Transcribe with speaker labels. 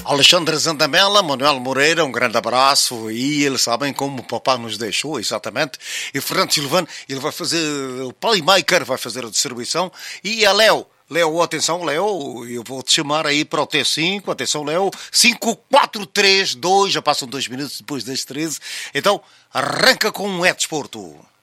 Speaker 1: Alexandre Zandamela, Manuel Moreira, um grande abraço. E eles sabem como o papá nos deixou, exatamente. E Fernando Silvano, ele vai fazer, o playmaker vai fazer a distribuição. E a Léo, atenção, Léo, eu vou te chamar aí para o T5. Atenção, Léo, 5, 4, 3, 2, já passam 2 minutos depois das 13. Então, arranca com um É Desporto.